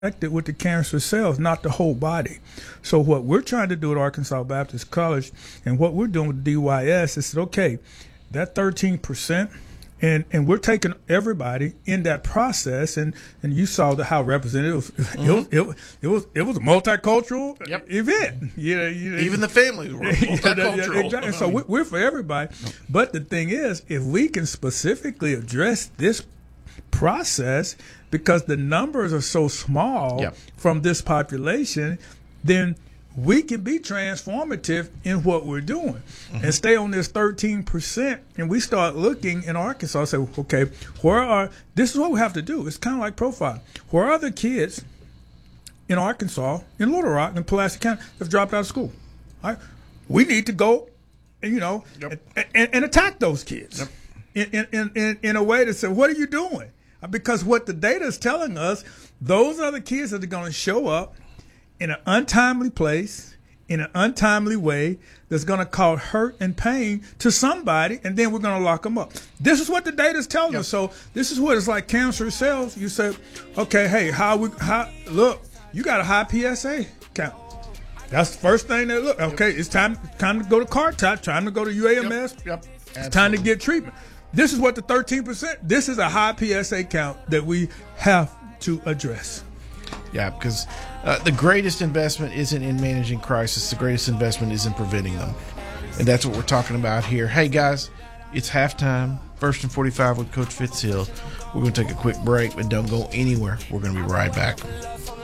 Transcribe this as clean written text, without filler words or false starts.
affected with the cancer cells, not the whole body. So what we're trying to do at Arkansas Baptist College and what we're doing with DYS is, okay, that 13%, and we're taking everybody in that process, and you saw how representative it was a multicultural event. Even the families were multicultural. Exactly. So we're for everybody. But the thing is, if we can specifically address this process, because the numbers are so small from this population, then we can be transformative in what we're doing and stay on this 13%. And we start looking in Arkansas, say, okay, this is what we have to do. It's kind of like profile. Where are the kids in Arkansas, in Little Rock, in Pulaski County that have dropped out of school? All right? We need to go, and attack those kids in a way to say, what are you doing? Because what the data is telling us, those are the kids that are going to show up in an untimely place, in an untimely way, that's going to cause hurt and pain to somebody, and then we're going to lock them up. This is what the data is telling us. So this is what it's like cancer cells. You say, okay, hey, look, you got a high PSA count. That's the first thing they look. Okay, it's time to go to CARTOP, time to go to UAMS. It's time to get treatment. This is what the 13%, this is a high PSA count that we have to address. Yeah, because the greatest investment isn't in managing crisis. The greatest investment is in preventing them. And that's what we're talking about here. Hey, guys, it's halftime. 1st and 45 with Coach Fitzhill. We're going to take a quick break, but don't go anywhere. We're going to be right back.